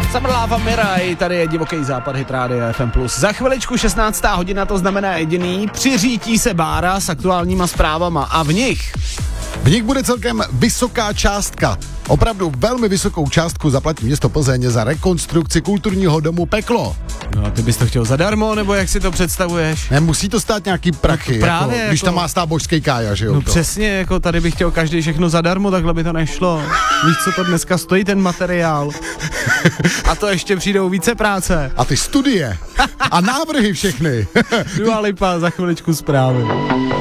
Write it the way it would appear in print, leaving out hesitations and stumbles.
Summer Love a Mirai, tady je Divoký západ, Hit Radio FM+. Za chviličku 16. hodina, to znamená jediný, přiřítí se Bára s aktuálníma zprávama a v nich bude celkem vysoká částka. Opravdu velmi vysokou částku zaplatí město Plzeň za rekonstrukci kulturního domu Peklo. No a ty bys to chtěl zadarmo, nebo jak si to představuješ? Nemusí to stát nějaký prachy, No právě když tam má stát božský kája, že jo? No přesně, jako tady bych chtěl každý všechno zadarmo, takhle by to nešlo. Víš, co to dneska stojí, ten materiál? A to ještě přijdou více práce. A ty studie a návrhy všechny. Dua Lipa, za chviličku zprávy.